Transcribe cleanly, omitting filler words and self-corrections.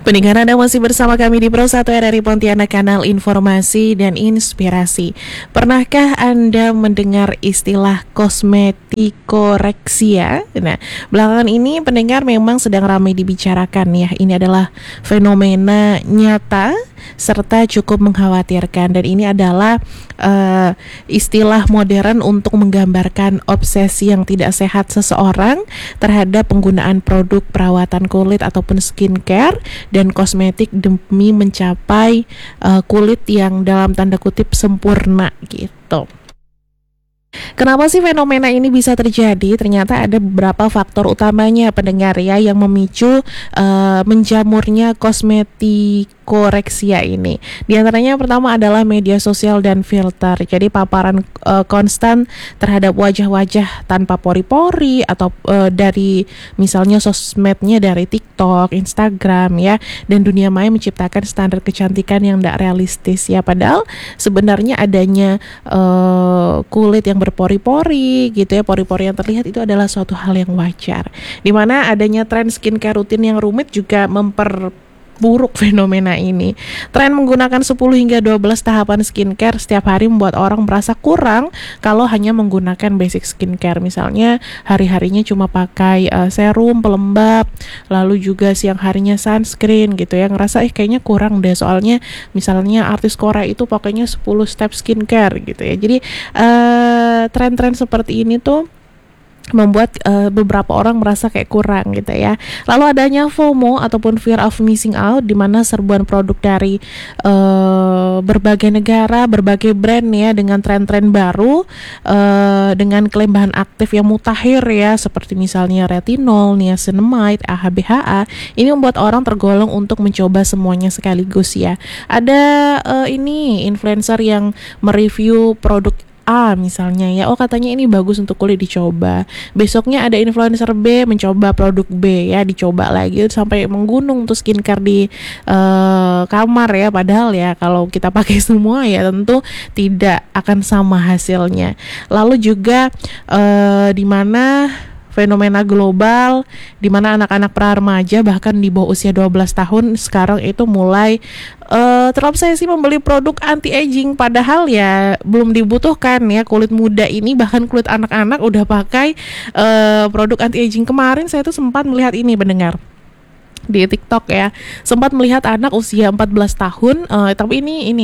Pendengar, Anda masih bersama kami di Pro 1 RRI Pontianak, kanal informasi dan inspirasi. Pernahkah Anda mendengar istilah kosmetikoreksia? Nah, belakangan ini pendengar memang sedang ramai dibicarakan ya. Ini adalah fenomena nyata serta cukup mengkhawatirkan, dan ini adalah istilah modern untuk menggambarkan obsesi yang tidak sehat seseorang terhadap penggunaan produk perawatan kulit ataupun skincare dan kosmetik demi mencapai kulit yang dalam tanda kutip sempurna gitu. Kenapa sih fenomena ini bisa terjadi? Ternyata ada beberapa faktor utamanya pendengar ya yang memicu menjamurnya kosmetikoreksia ini. Di antaranya yang pertama adalah media sosial dan filter. Jadi paparan konstan terhadap wajah-wajah tanpa pori-pori atau dari misalnya sosmednya dari TikTok, Instagram ya, dan dunia maya menciptakan standar kecantikan yang tidak realistis ya. Padahal sebenarnya adanya kulit yang berpori-pori gitu ya, pori-pori yang terlihat itu adalah suatu hal yang wajar. Dimana adanya tren skincare rutin yang rumit juga memperburuk fenomena ini. Tren menggunakan 10 hingga 12 tahapan skincare setiap hari membuat orang merasa kurang kalau hanya menggunakan basic skincare. Misalnya hari-harinya cuma pakai serum pelembab, lalu juga siang harinya sunscreen gitu ya. Ngerasa kayaknya kurang deh, soalnya misalnya artis Korea itu pakainya 10 step skincare gitu ya. Jadi tren-tren seperti ini tuh membuat beberapa orang merasa kayak kurang gitu ya. Lalu adanya FOMO ataupun fear of missing out, di mana serbuan produk dari berbagai negara, berbagai brand ya, dengan tren-tren baru, dengan klaim bahan aktif yang mutakhir ya, seperti misalnya retinol, niacinamide, AHA/BHA. Ini membuat orang tergolong untuk mencoba semuanya sekaligus ya. Ada ini influencer yang mereview produk A misalnya ya, oh katanya ini bagus untuk kulit, dicoba. Besoknya ada influencer B mencoba produk B ya, dicoba lagi sampai menggunung tuh skincare di kamar ya. Padahal ya kalau kita pakai semua ya tentu tidak akan sama hasilnya. Lalu juga di mana fenomena global di mana anak-anak pra-remaja bahkan di bawah usia 12 tahun sekarang itu mulai terobsesi membeli produk anti-aging, padahal ya belum dibutuhkan ya. Kulit muda ini, bahkan kulit anak-anak udah pakai produk anti-aging. Kemarin saya tuh sempat melihat ini pendengar di TikTok ya, sempat melihat anak usia 14 tahun tapi ini